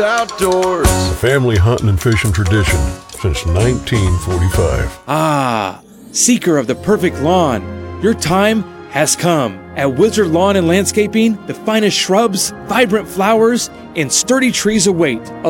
Outdoors. A family hunting and fishing tradition since 1945. Ah, seeker of the perfect lawn, your time has come. At Wizard Lawn and Landscaping, the finest shrubs, vibrant flowers, and sturdy trees await.